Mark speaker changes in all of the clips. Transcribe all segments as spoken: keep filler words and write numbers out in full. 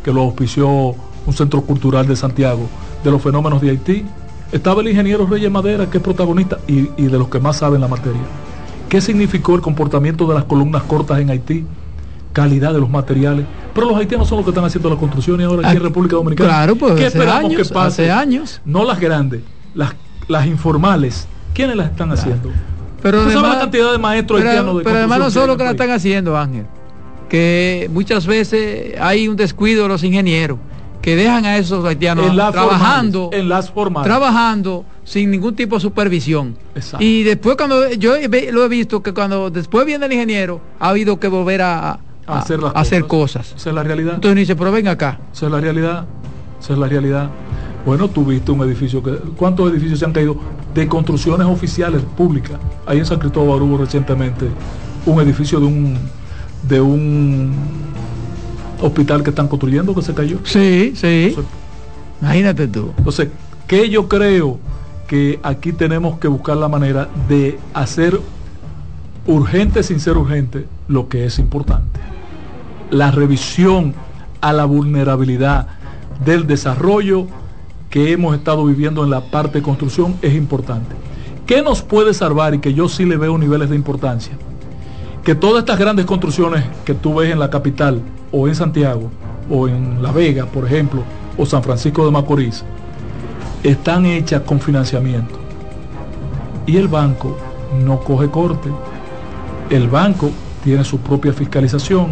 Speaker 1: que lo auspició un centro cultural de Santiago, de los fenómenos de Haití. Estaba el ingeniero Reyes Madera, que es protagonista y, y de los que más saben la materia. ¿Qué significó el comportamiento de las columnas cortas en Haití? Calidad de los materiales. Pero los haitianos son los que están haciendo las construcciones ahora aquí en República Dominicana.
Speaker 2: Claro, pues
Speaker 1: ¿Qué
Speaker 2: hace
Speaker 1: esperamos
Speaker 2: años,
Speaker 1: que pase?
Speaker 2: hace años.
Speaker 1: No las grandes, las, las informales. ¿Quiénes las están haciendo?
Speaker 2: Pero
Speaker 1: ¿Tú
Speaker 2: además,
Speaker 1: sabes la cantidad de maestros
Speaker 2: pero,
Speaker 1: haitianos de
Speaker 2: pero además no solo que la
Speaker 1: país?
Speaker 2: están haciendo, Ángel, que muchas veces hay un descuido de los ingenieros que dejan a esos haitianos
Speaker 1: en las
Speaker 2: trabajando
Speaker 1: formales, en las formales.
Speaker 2: trabajando sin ningún tipo de supervisión.
Speaker 1: Exacto.
Speaker 2: Y después cuando yo he- lo he visto que cuando después viene el ingeniero ha habido que volver a, a,
Speaker 1: A hacer las
Speaker 2: a hacer
Speaker 1: cosas.
Speaker 2: cosas.
Speaker 1: Esa es la realidad.
Speaker 2: Entonces dice, pero ven acá.
Speaker 1: Esa es la realidad. Esa es la realidad. Bueno, tú viste un edificio que... ¿Cuántos edificios se han caído de construcciones oficiales públicas? Ahí en San Cristóbal hubo recientemente un edificio de un de un hospital que están construyendo que se cayó.
Speaker 2: Sí, sí.
Speaker 1: Entonces,
Speaker 2: Imagínate tú.
Speaker 1: entonces, que yo creo que aquí tenemos que buscar la manera de hacer urgente sin ser urgente lo que es importante. La revisión a la vulnerabilidad del desarrollo que hemos estado viviendo en la parte de construcción es importante. ¿Qué nos puede salvar? Y que yo sí le veo niveles de importancia. Que todas estas grandes construcciones que tú ves en la capital, o en Santiago, o en La Vega, por ejemplo, o San Francisco de Macorís, están hechas con financiamiento. Y el banco no coge corte. El banco tiene su propia fiscalización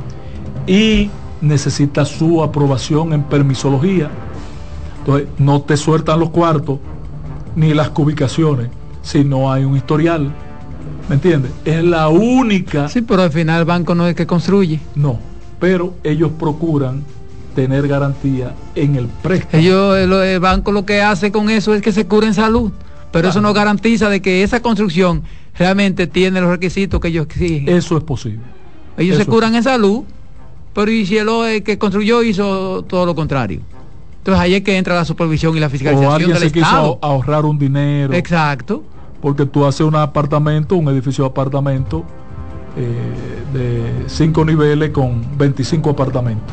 Speaker 1: y necesita su aprobación en permisología. Entonces, no te sueltan los cuartos ni las cubicaciones si no hay un historial. ¿Me entiendes? Es la única...
Speaker 2: Sí, pero al final el banco no es el que construye.
Speaker 1: No, pero ellos procuran tener garantía en el préstamo.
Speaker 2: Ellos, el, el banco lo que hace con eso es que se cura en salud, pero
Speaker 1: Claro.
Speaker 2: eso no garantiza de que esa construcción realmente tiene los requisitos que ellos exigen.
Speaker 1: Eso es posible.
Speaker 2: Ellos
Speaker 1: eso
Speaker 2: se curan en salud, pero y si el, el que construyó hizo todo lo contrario. Entonces ahí es que entra la supervisión y la
Speaker 1: O
Speaker 2: fiscalización
Speaker 1: alguien
Speaker 2: del
Speaker 1: se
Speaker 2: Estado.
Speaker 1: quiso ahorrar un dinero.
Speaker 2: Exacto.
Speaker 1: Porque tú haces un apartamento, un edificio de apartamento eh, de cinco niveles con veinticinco apartamentos.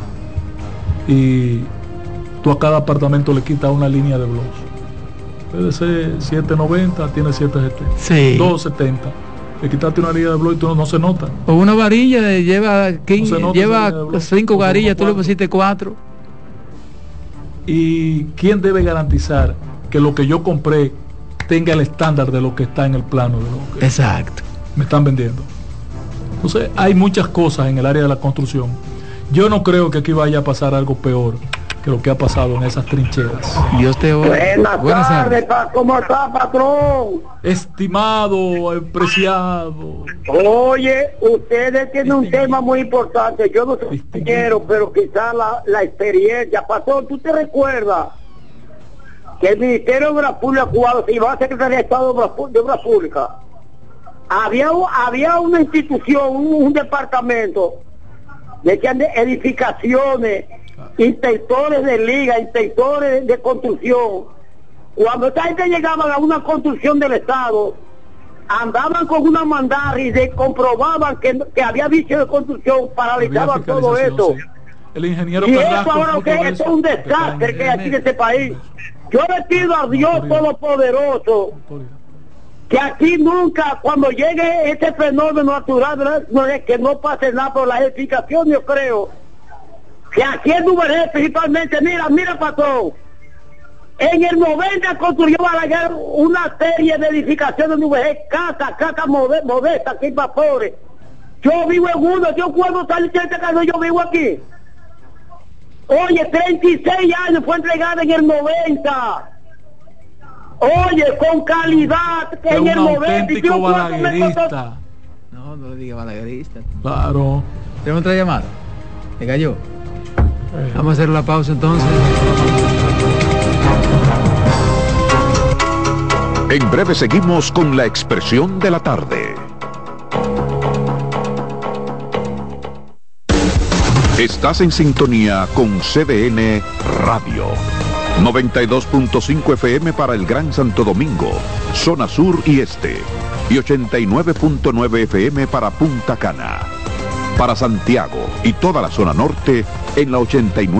Speaker 1: Y tú a cada apartamento le quitas una línea de blogs. Puede ser siete noventa, tiene siete setenta.
Speaker 2: Sí.
Speaker 1: dos setenta. Le quitaste una línea de blog y tú no, no se nota.
Speaker 2: O una varilla de- lleva quince,
Speaker 1: No se nota
Speaker 2: lleva
Speaker 1: esa línea de blog.
Speaker 2: cinco
Speaker 1: O sea,
Speaker 2: varillas, tú le
Speaker 1: cuatro.
Speaker 2: pusiste cuatro.
Speaker 1: ¿Y quién debe garantizar que lo que yo compré tenga el estándar de lo que está en el plano de lo que
Speaker 2: Exacto.
Speaker 1: me están vendiendo? Entonces hay muchas cosas en el área de la construcción. Yo no creo que aquí vaya a pasar algo peor que lo que ha pasado en esas trincheras.
Speaker 2: Dios te oiga.
Speaker 3: Buenas,
Speaker 2: Buenas
Speaker 3: tardes,
Speaker 2: tardes.
Speaker 3: pa- ¿cómo está, patrón?
Speaker 1: Estimado, apreciado.
Speaker 3: Oye, ustedes tienen un tema muy importante. Yo no soy
Speaker 1: Distinguido.
Speaker 3: ingeniero, pero quizás la, la experiencia. Patrón, ¿tú te recuerdas que el Ministerio de Obras Públicas cubano se iba a Secretaría de Estado de Obras, Pu- de Obras Públicas? Había, un- había una institución, un, un departamento de que de edificaciones, inspectores de liga, inspectores de construcción. Cuando esta gente llegaban a una construcción del Estado, andaban con una mandarria y de, comprobaban que, que había vicio de construcción, paralizaban
Speaker 1: Había
Speaker 3: todo
Speaker 1: fiscalización,
Speaker 3: eso.
Speaker 1: sí. El ingeniero
Speaker 3: Y eso
Speaker 1: Carrasco
Speaker 3: ahora
Speaker 1: fruto
Speaker 3: que
Speaker 1: de
Speaker 3: esto
Speaker 1: eso,
Speaker 3: es un
Speaker 1: que está
Speaker 3: desastre
Speaker 1: en-
Speaker 3: que hay aquí en este país. Yo le pido a Dios
Speaker 1: Autoridad.
Speaker 3: Todopoderoso
Speaker 1: Autoridad.
Speaker 3: que aquí nunca, cuando llegue este fenómeno natural, ¿verdad? No es que no pase nada por la edificación, yo creo que aquí en Duvergé principalmente, mira, mira, patrón, en el noventa construyó Balaguer una serie de edificaciones en Duvergé, casa, casa mode- modesta, aquí para pobres. Yo vivo en uno, yo cuando salí de esta casa, yo vivo aquí. Oye, treinta y seis años, fue entregada en el noventa. Oye, con calidad,
Speaker 1: Es
Speaker 3: en
Speaker 1: un
Speaker 3: el noventa. y
Speaker 1: auténtico
Speaker 3: yo cuando me costó-
Speaker 1: balaguerista.
Speaker 2: No, no le diga balaguerista.
Speaker 1: Claro.
Speaker 2: ¿Tenemos otra llamada? ¿Le cayó?
Speaker 1: Eh,
Speaker 2: Vamos a hacer la pausa entonces.
Speaker 4: En breve seguimos con la expresión de la tarde. Estás en sintonía con C D N Radio. noventa y dos punto cinco F M para el Gran Santo Domingo, zona sur y este. Y ochenta y nueve punto nueve F M para Punta Cana. Para Santiago y toda la zona norte en la ochenta y nueve.